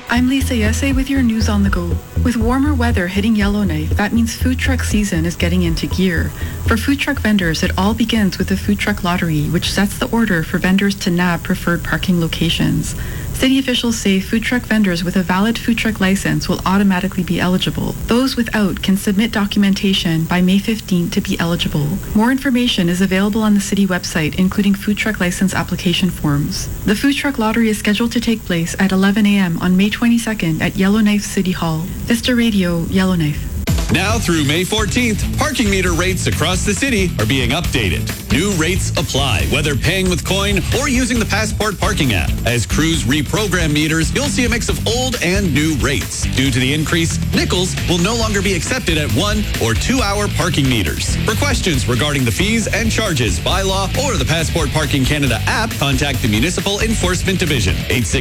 I'm Lisa Yese with your news on the go. With warmer weather hitting Yellowknife, that means food truck season is getting into gear. For food truck vendors, it all begins with the food truck lottery, which sets the order for vendors to nab preferred parking locations. City officials say food truck vendors with a valid food truck license will automatically be eligible. Those without can submit documentation by May 15th to be eligible. More information is available on the city website, including food truck license application forms. The food truck lottery is scheduled to take place at 11 a.m. on May 22nd at Yellowknife City Hall. Vista Radio, Yellowknife. Now through May 14th, parking meter rates across the city are being updated. New rates apply, whether paying with coin or using the Passport parking app. As crews reprogram meters, you'll see a mix of old and new rates. Due to the increase, nickels will no longer be accepted at 1 or 2 hour parking meters. For questions regarding the fees and charges, bylaw, or the Passport Parking Canada app, contact the Municipal Enforcement Division,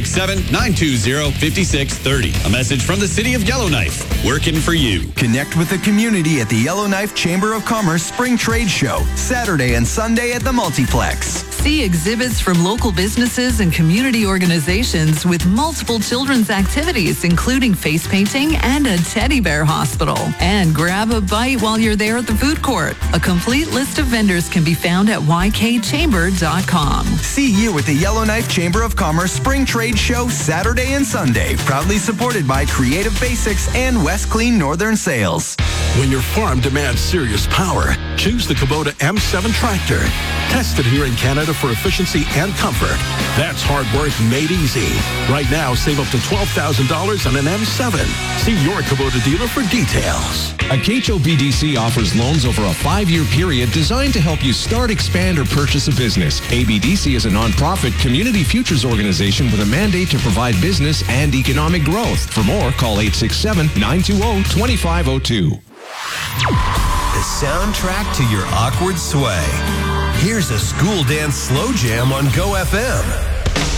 867-920-5630. A message from the City of Yellowknife, working for you. Connect with the community at the Yellowknife Chamber of Commerce Spring Trade Show, Saturday and Sunday at the Multiplex. See exhibits from local businesses and community organizations with multiple children's activities, including face painting and a teddy bear hospital. And grab a bite while you're there at the food court. A complete list of vendors can be found at ykchamber.com. See you at the Yellowknife Chamber of Commerce Spring Trade Show, Saturday and Sunday, proudly supported by Creative Basics and West Clean Northern Sales. When your farm demands serious power, choose the Kubota M7 tractor. Tested here in Canada for efficiency and comfort. That's hard work made easy. Right now, save up to $12,000 on an M7. See your Kubota dealer for details. Acacho BDC offers loans over a 5-year period designed to help you start, expand, or purchase a business. ABDC is a nonprofit community futures organization with a mandate to provide business and economic growth. For more, call 867-920-2502. The soundtrack to your awkward sway. Here's a school dance slow jam on Go FM.